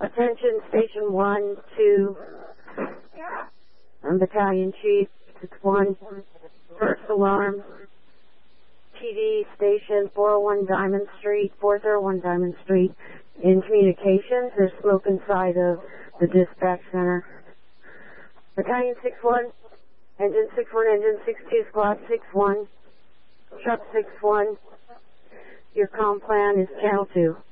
Attention, Station 1, 2, Battalion Chief, 1, first alarm. TV Station 401 Diamond Street, 401 Diamond Street. In communications, there's smoke inside of the dispatch center. Battalion 6-1, Engine 6-1, Engine 6-2, Squad 6-1, Truck 6-1. Your comm plan is Channel 2.